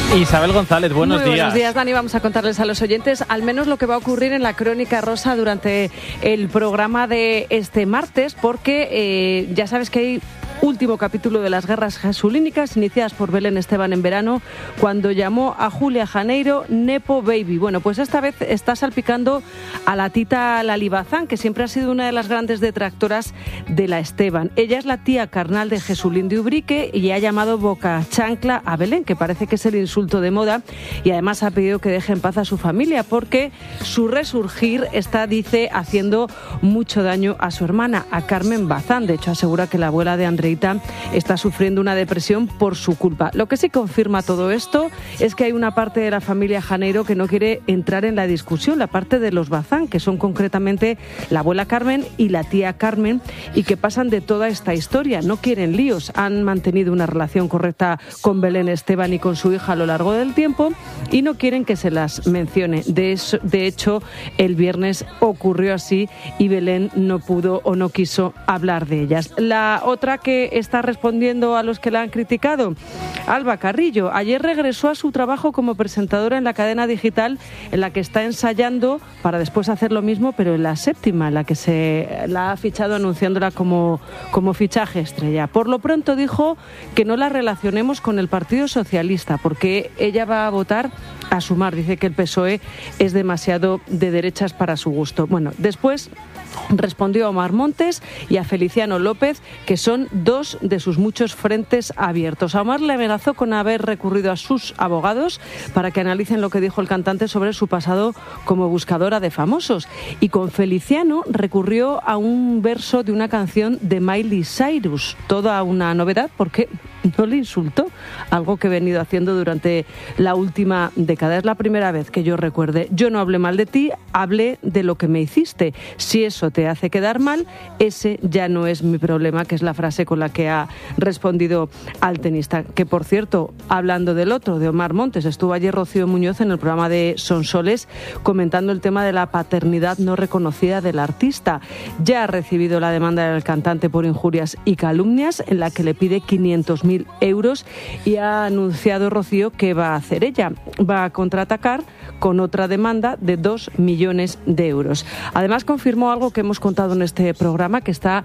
Isabel González, buenos días. Buenos días, Dani. Vamos a contarles a los oyentes al menos lo que va a ocurrir en la Crónica Rosa durante el programa de este martes, porque ya sabes que hay último capítulo de las guerras jesulínicas iniciadas por Belén Esteban en verano, cuando llamó a Julia Janeiro Nepo Baby. Bueno, pues esta vez está salpicando a la Tita Lalibazán, que siempre ha sido una de las grandes detractoras de la Esteban. Ella es la tía carnal de Jesulín de Ubrique y ha llamado boca chancla a Belén, que parece que es el insulto de moda, y además ha pedido que deje en paz a su familia porque su resurgir está, dice, haciendo mucho daño a su hermana, a Carmen Bazán. De hecho, asegura que la abuela de Andreita está sufriendo una depresión por su culpa. Lo que sí confirma todo esto es que hay una parte de la familia Janeiro que no quiere entrar en la discusión, la parte de los Bazán, que son concretamente la abuela Carmen y la tía Carmen, y que pasan de toda esta historia. No quieren líos, han mantenido una relación correcta con Belén Esteban y con su hija a lo largo del tiempo y no quieren que se las mencione. De hecho, el viernes ocurrió así y Belén no pudo o no quiso hablar de ellas. La otra que está respondiendo a los que la han criticado, Alba Carrillo, ayer regresó a su trabajo como presentadora en la cadena digital en la que está ensayando para después hacer lo mismo, pero en la Séptima, en la que se la ha fichado anunciándola como fichaje estrella. Por lo pronto dijo que no la relacionemos con el Partido Socialista porque ella va a votar a Sumar. Dice que el PSOE es demasiado de derechas para su gusto. Bueno, después respondió a Omar Montes y a Feliciano López, que son dos de sus muchos frentes abiertos. A Omar le amenazó con haber recurrido a sus abogados para que analicen lo que dijo el cantante sobre su pasado como buscadora de famosos. Y con Feliciano recurrió a un verso de una canción de Miley Cyrus. Toda una novedad porque no le insultó, algo que he venido haciendo durante la última década. Es la primera vez que yo recuerde. Yo no hablé mal de ti, hablé de lo que me hiciste. Si eso te hace quedar mal, ese ya no es mi problema, que es la frase con la que ha respondido al tenista. Que, por cierto, hablando del otro, de Omar Montes, estuvo ayer Rocío Muñoz en el programa de Sonsoles comentando el tema de la paternidad no reconocida del artista. Ya ha recibido la demanda del cantante por injurias y calumnias, en la que le pide 500.000 euros, y ha anunciado Rocío que va a hacer ella. Va a contraatacar con otra demanda de 2 millones de euros. Además, confirmó algo que hemos contado en este programa, que está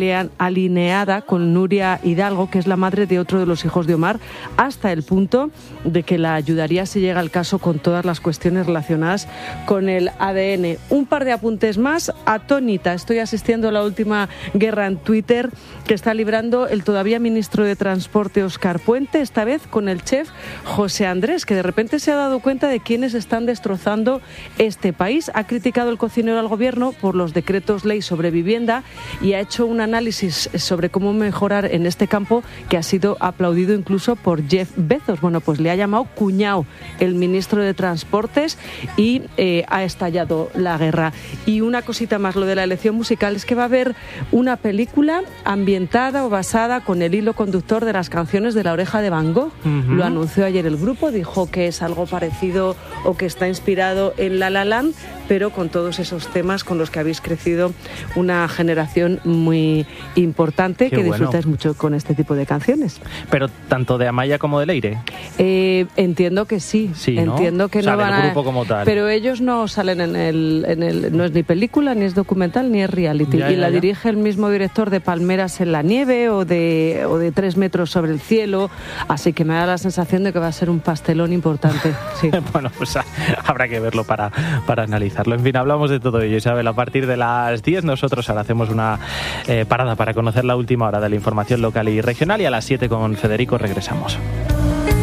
alineada con Nuria Hidalgo, que es la madre de otro de los hijos de Omar, hasta el punto de que la ayudaría si llega el caso con todas las cuestiones relacionadas con el ADN. Un par de apuntes más. Atónita, estoy asistiendo a la última guerra en Twitter que está librando el todavía ministro de Transporte Óscar Puente, esta vez con el chef José Andrés, que de repente se ha dado cuenta de quiénes están destrozando este país. Ha criticado el cocinero al gobierno por los decretos ley sobre vivienda y ha hecho un análisis sobre cómo mejorar en este campo que ha sido aplaudido incluso por Jeff Bezos. Bueno, pues le ha llamado cuñado el ministro de Transportes y ha estallado la guerra. Y una cosita más, lo de la elección musical, es que va a haber una película ambientada o basada con el hilo conductor de las canciones de La Oreja de Van Gogh. Lo anunció ayer el grupo, dijo que es algo parecido o que está inspirado en La La Land, pero con todos esos temas con los que habéis crecido una generación muy importante. Qué que disfrutáis mucho con este tipo de canciones. Pero tanto de Amaya como de Leire. Entiendo que sí, ¿no? Entiendo que o sea, no van del grupo como tal. Pero ellos no salen en el no es ni película, ni es documental, ni es reality. La dirige el mismo director de Palmeras en la nieve o de 3 metros sobre el cielo, así que me da la sensación de que va a ser un pastelón importante. Sí. Bueno, pues habrá que verlo para analizarlo. En fin, hablamos de todo ello, Isabel. A partir de las 10 nosotros ahora hacemos una parada para conocer la última hora de la información local y regional, y a las 7 con Federico regresamos.